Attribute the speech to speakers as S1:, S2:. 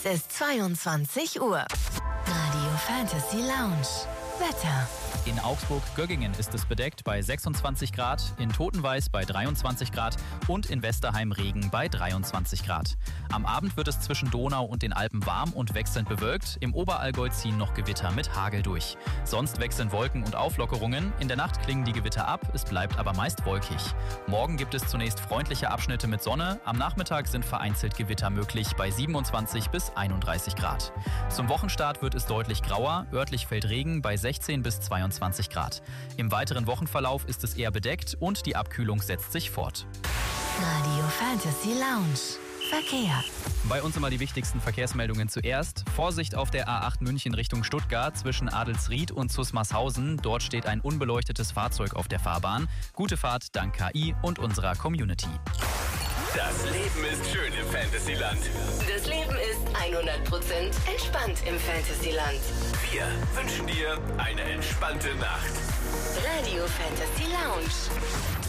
S1: Es ist 22 Uhr. Radio Fantasy Lounge. Wetter.
S2: In Augsburg-Göggingen ist es bedeckt bei 26 Grad, in Totenweiß bei 23 Grad und in Westerheim Regen bei 23 Grad. Am Abend wird es zwischen Donau und den Alpen warm und wechselnd bewölkt. Im Oberallgäu ziehen noch Gewitter mit Hagel durch. Sonst wechseln Wolken und Auflockerungen. In der Nacht klingen die Gewitter ab, es bleibt aber meist wolkig. Morgen gibt es zunächst freundliche Abschnitte mit Sonne. Am Nachmittag sind vereinzelt Gewitter möglich bei 27 bis 31 Grad. Zum Wochenstart wird es deutlich grauer. Örtlich fällt Regen bei 16 bis 22 Grad. Im weiteren Wochenverlauf ist es eher bedeckt und die Abkühlung setzt sich fort.
S1: Radio Fantasy Lounge. Verkehr.
S2: Bei uns immer die wichtigsten Verkehrsmeldungen zuerst. Vorsicht auf der A8 München Richtung Stuttgart zwischen Adelsried und Zusmarshausen. Dort steht ein unbeleuchtetes Fahrzeug auf der Fahrbahn. Gute Fahrt dank KI und unserer Community.
S3: Das Leben ist schön im Fantasyland.
S1: Das Leben ist 100% entspannt im Fantasyland.
S3: Wir wünschen dir eine entspannte Nacht.
S1: Radio Fantasy Lounge.